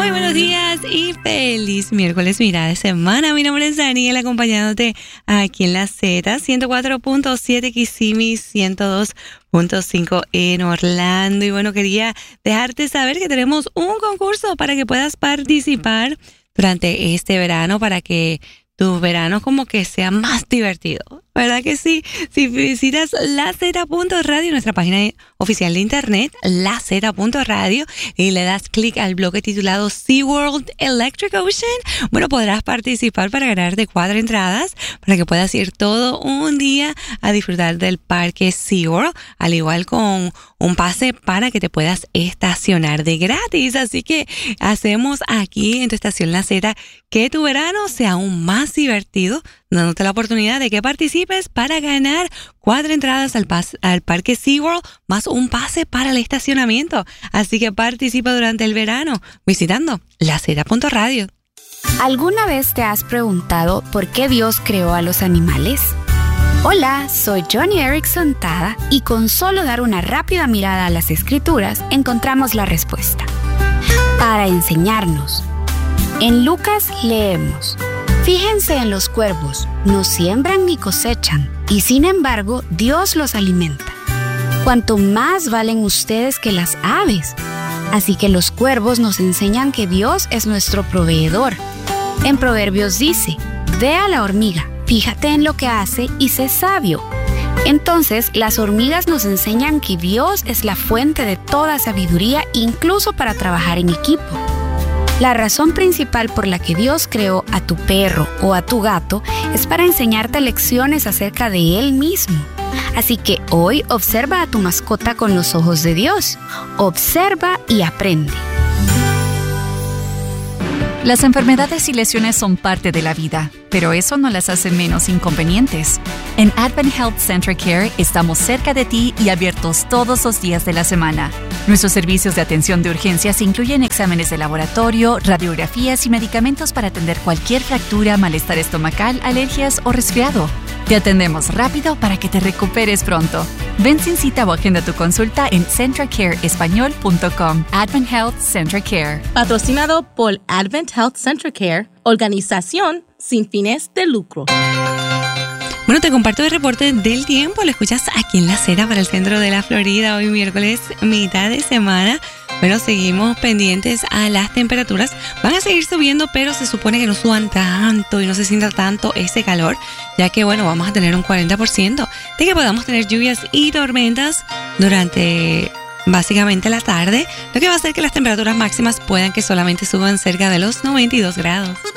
Muy buenos días y feliz miércoles, mitad de semana. Mi nombre es Daniel, acompañándote aquí en la Z, 104.7 Kissimmee, 102.5 en Orlando. Y bueno, quería dejarte saber que tenemos un concurso para que puedas participar durante este verano, para que tu verano como que sea más divertido, ¿verdad que sí? Si visitas LaZ.radio, nuestra página oficial de internet, LaZ.radio, y le das clic al bloque titulado SeaWorld Electric Ocean, bueno, podrás participar para ganarte 4 entradas para que puedas ir todo un día a disfrutar del parque SeaWorld, al igual con un pase para que te puedas estacionar de gratis. Así que hacemos aquí en tu estación La Z que tu verano sea aún más divertido, dándote la oportunidad de que participes para ganar 4 entradas al parque SeaWorld más un pase para el estacionamiento. Así que participa durante el verano visitando LaZ.radio. ¿Alguna vez te has preguntado por qué Dios creó a los animales? Hola, soy Johnny Erickson Tada y con solo dar una rápida mirada a las Escrituras encontramos la respuesta. Para enseñarnos. En Lucas leemos: fíjense en los cuervos, no siembran ni cosechan, y sin embargo Dios los alimenta. Cuanto más valen ustedes que las aves. Así que los cuervos nos enseñan que Dios es nuestro proveedor. En Proverbios dice: ve a la hormiga, fíjate en lo que hace y sé sabio. Entonces, las hormigas nos enseñan que Dios es la fuente de toda sabiduría, incluso para trabajar en equipo. La razón principal por la que Dios creó a tu perro o a tu gato es para enseñarte lecciones acerca de Él mismo. Así que hoy observa a tu mascota con los ojos de Dios. Observa y aprende. Las enfermedades y lesiones son parte de la vida, pero eso no las hace menos inconvenientes. En Advent Health Central Care estamos cerca de ti y abiertos todos los días de la semana. Nuestros servicios de atención de urgencias incluyen exámenes de laboratorio, radiografías y medicamentos para atender cualquier fractura, malestar estomacal, alergias o resfriado. Te atendemos rápido para que te recuperes pronto. Ven sin cita o agenda tu consulta en centralcareespañol.com. Advent Health Central Care. Patrocinado por Advent Health Central Care, organización sin fines de lucro. Bueno, te comparto el reporte del tiempo. Lo escuchas aquí en La Z para el centro de la Florida. Hoy miércoles, mitad de semana. Bueno, seguimos pendientes a las temperaturas. Van a seguir subiendo, pero se supone que no suban tanto y no se sienta tanto ese calor, ya que, bueno, vamos a tener un 40% de que podamos tener lluvias y tormentas durante básicamente la tarde, lo que va a hacer que las temperaturas máximas puedan que solamente suban cerca de los 92 grados.